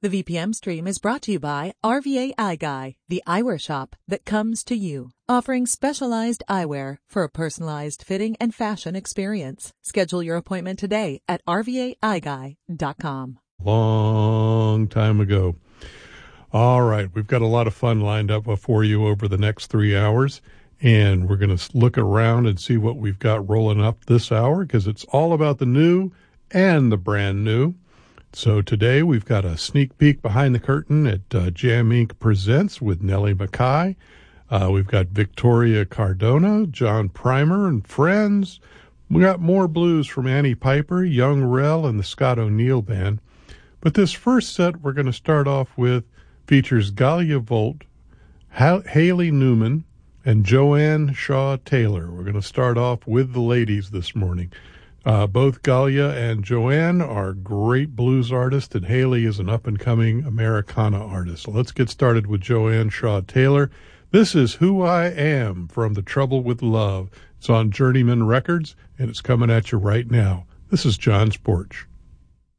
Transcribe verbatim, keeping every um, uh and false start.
The V P M stream is brought to you by R V A Eye Guy, the eyewear shop that comes to you, offering specialized eyewear for a personalized fitting and fashion experience. Schedule your appointment today at R V A eye guy dot com. Long time ago. All right, we've got a lot of fun lined up for you over the next three hours, and we're going to look around and see what we've got rolling up this hour, because it's all about the new and the brand new. So today we've got a sneak peek behind the curtain at uh, Jam Incorporated Presents with Nellie McKay. Uh, we've got Victoria Cardona, John Primer and friends. We got more blues from Annie Piper, Young Rel, and the Scott O'Neill Band. But this first set we're going to start off with features Galia Volt, ha- Haley Newman, and Joanne Shaw Taylor. We're going to start off with the ladies this morning. Uh, both Galia and Joanne are great blues artists, and Haley is an up-and-coming Americana artist. So let's get started with Joanne Shaw Taylor. This is Who I Am from The Trouble with Love. It's on Journeyman Records, and it's coming at you right now. This is John's Porch.